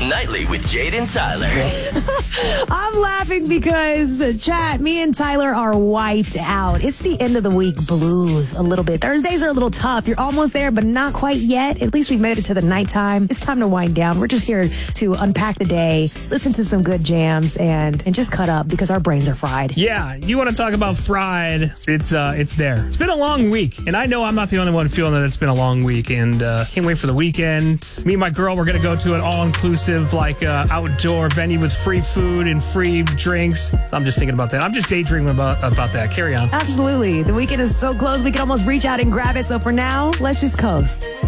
Nightly with Jade and Tyler. I'm laughing because, chat, me and Tyler are wiped out. It's the end of the week blues a little bit. Thursdays are a little tough. You're almost there, but not quite yet. At least we've made it to the nighttime. It's time to wind down. We're just here to unpack the day, listen to some good jams, and just cut up because our brains are fried. Yeah, you want to talk about fried? It's there. It's been a long week, and I know I'm not the only one feeling that it's been a long week, and can't wait for the weekend. Me and my girl, we're going to go to an all-inclusive, outdoor venue with free food and free drinks. I'm just thinking about that. I'm just daydreaming about that. Carry on. Absolutely. The weekend is so close, we can almost reach out and grab it. So for now, let's just coast.